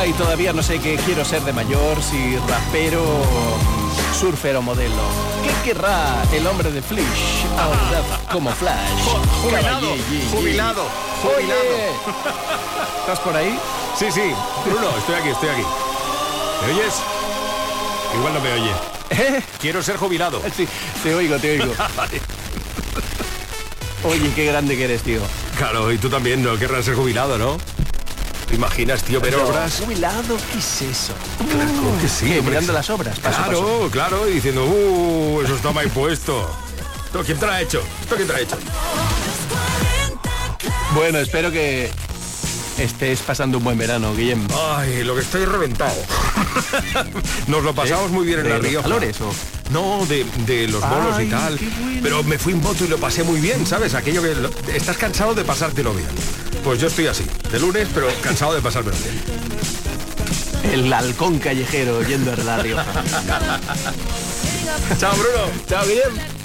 Ay, todavía no sé qué quiero ser de mayor, si rapero, surfer o modelo. ¿Qué querrá el hombre de Flash? Como Flash. Jubilado. Oye, ¿estás por ahí? Sí, Bruno, estoy aquí. ¿Me oyes? Igual no me oye. Quiero ser jubilado. Sí, te oigo. Vale. Oye, qué grande que eres, tío. Claro, y tú también no querrás ser jubilado, ¿no? ¿Te imaginas, tío, ver obras? ¿Jubilado? ¿Qué es eso? Claro que sí, ¿Qué, hombre. mirando las obras? Paso. Claro, y diciendo, eso está mal puesto. ¿Quién te lo ha hecho? Bueno, espero que estés pasando un buen verano, Guillem. Ay, lo que estoy reventado. Nos lo pasamos muy bien en La Rioja. ¿Calores o...? No, de los bolos y tal. Bueno. Pero me fui en moto y lo pasé muy bien, ¿sabes? Aquello que estás cansado de pasártelo bien. Pues yo estoy así, de lunes, pero cansado de pasármelo bien. El halcón callejero yendo a La Rioja. Chao, Bruno. Chao, Guillem.